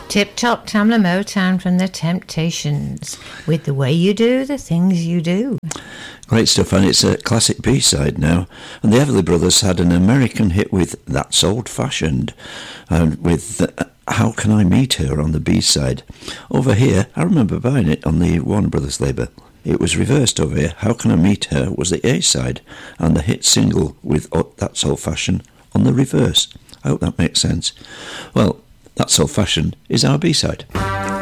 Tip Top Tamla Motown from the Temptations with The Way You Do the Things You Do. Great stuff, and it's a classic B-side now. And the Everly Brothers had an American hit with That's Old Fashioned, and with How Can I Meet Her on the B-side. Over here, I remember buying it on the Warner Brothers label. It was reversed over here. How Can I Meet Her was the A-side, and the hit single with That's Old Fashioned on the reverse. I hope that makes sense. Well, That's Old Fashioned is our B-side.